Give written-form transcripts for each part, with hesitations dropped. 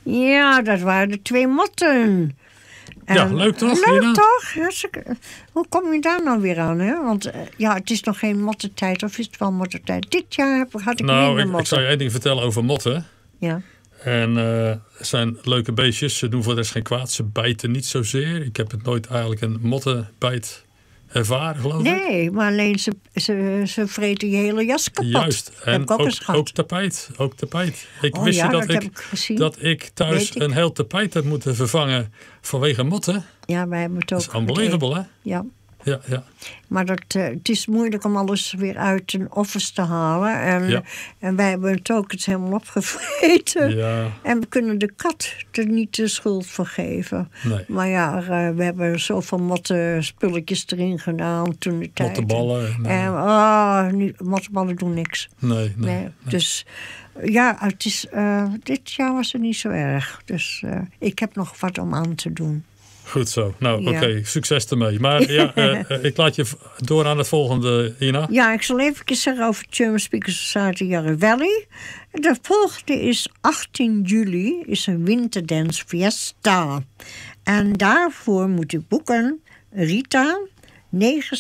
Ja, dat waren de 2 motten. Ja, leuk toch? Leuk Lina? toch? Hoe kom je daar nou weer aan? Hè? Want het is nog geen mottentijd. Of is het wel mottentijd? Dit jaar had ik minder motten. Ik zal je 1 ding vertellen over motten. Ja. En het zijn leuke beestjes. Ze doen voor de rest geen kwaad. Ze bijten niet zozeer. Ik heb het nooit eigenlijk een mottenbijt ervaren, geloof ik. Nee, maar alleen ze vreten je hele jas kapot. Juist. En heb ik ook eens gehad. Ook tapijt. Wist je dat ik thuis een heel tapijt heb moeten vervangen vanwege motten? Ja, wij hebben het ook. Dat is unbelievable, hè? Ja. Ja. Maar het is moeilijk om alles weer uit een offers te halen. En wij hebben het ook helemaal opgevreten. Ja. En we kunnen de kat er niet de schuld voor geven. Nee. Maar ja, we hebben zoveel mottenspulletjes erin gedaan toen de tijd. Mottenballen. Mottenballen doen niks. Nee. Dus ja, het is, dit jaar was het niet zo erg. Dus ik heb nog wat om aan te doen. Goed zo. Nou, oké. Succes ermee. Maar ik laat je door aan het volgende, Ina. Ja, ik zal even zeggen over German Speaker Society Yarra Valley. De volgende is 18 juli, is een Winterdance Fiesta. En daarvoor moet u boeken Rita 9735-2438.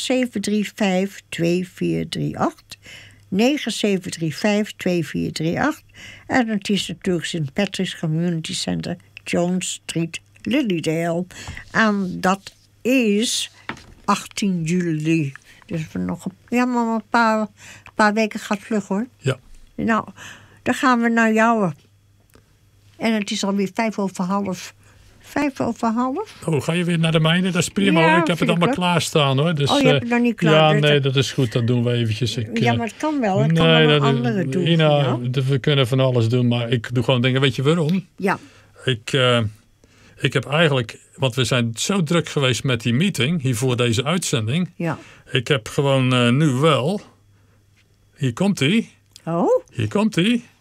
9735-2438. En het is natuurlijk St. Patrick's Community Center, Jones Street, Lilydale. En dat is 18 juli. Dus we nog maar een paar weken gaat vlug, hoor. Ja. Nou, dan gaan we naar jou. En het is alweer 5:30. 5:30? Oh, ga je weer naar de mijne? Dat is prima. Ja, ik heb het allemaal klaarstaan, hoor. Dus, je hebt het nog niet klaar. Ja, nee, dat is goed. Dat doen we eventjes. Ja, maar het kan wel. Het kan wel een andere doen. Ina, we kunnen van alles doen, maar ik doe gewoon dingen. Weet je waarom? Ja. Ik heb eigenlijk, want we zijn zo druk geweest met die meeting, hier voor deze uitzending. Ja. Ik heb gewoon nu wel, hier komt hij. Oh? Hier komt hij.